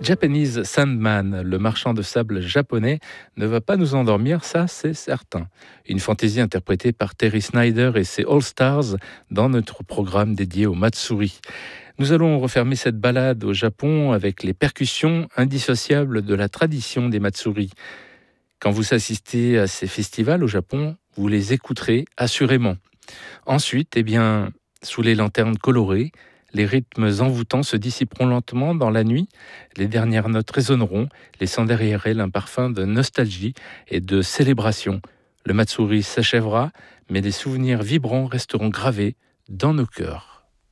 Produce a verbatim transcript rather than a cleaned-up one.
Japanese Sandman, le marchand de sable japonais, ne va pas nous endormir, ça c'est certain. Une fantaisie interprétée par Terry Snyder et ses All Stars dans notre programme dédié au Matsuri. Nous allons refermer cette balade au Japon avec les percussions indissociables de la tradition des Matsuri. Quand vous assistez à ces festivals au Japon, vous les écouterez assurément. Ensuite, eh bien, sous les lanternes colorées, les rythmes envoûtants se dissiperont lentement dans la nuit, les dernières notes résonneront, laissant derrière elles un parfum de nostalgie et de célébration. Le Matsuri s'achèvera, mais les souvenirs vibrants resteront gravés dans nos cœurs.